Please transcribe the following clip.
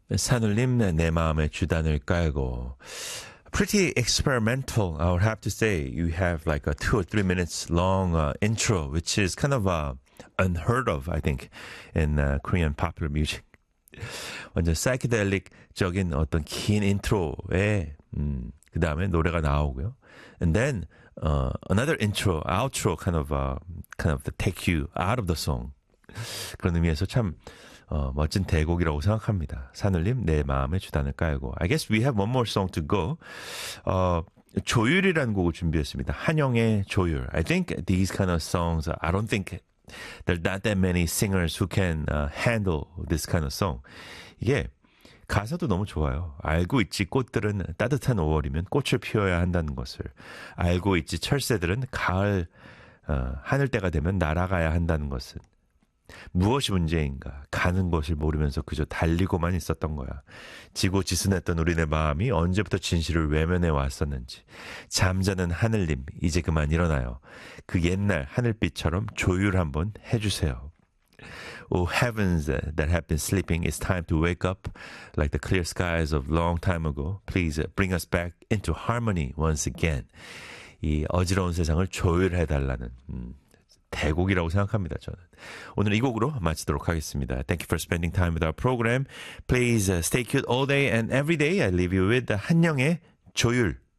산울림 내 마음의 주단을 깔고 pretty experimental, I would have to say. You have like a 2 or 3 minutes long intro, which is kind of unheard of, I think, in Korean popular music. 완전 psychedelic적인 어떤 긴 인트로에 그 다음에 노래가 나오고요. And then another intro, outro kind of take you out of the song. 그런 의미에서 참 멋진 대곡이라고 생각합니다. 산울림 내 마음의 주단을 깔고. I guess we have one more song to go. 조율이라는 곡을 준비했습니다. 한영의 조율. I think these kind of songs, I don't think there are not that many singers who can handle this kind of song. 이게 가사도 너무 좋아요. 알고 있지 꽃들은 따뜻한 5월이면 꽃을 피워야 한다는 것을. 알고 있지 철새들은 가을 하늘때가 되면 날아가야 한다는 것은. 무엇이 문제인가? 가는 것을 모르면서 그저 달리고만 있었던 거야. 지고지순했던 우리네 마음이 언제부터 진실을 외면해 왔었는지. 잠자는 하늘님, 이제 그만 일어나요. 그 옛날 하늘빛처럼 조율 한번 해주세요. Oh heavens that have been sleeping, it's time to wake up like the clear skies of long time ago. Please bring us back into harmony once again. 이 어지러운 세상을 조율해달라는 대곡이라고 생각합니다. 저는. 오늘 이 곡으로 마치도록 하겠습니다. Thank you for spending time with our program. Please stay cute all day and every day. I leave you with 한영의 조율.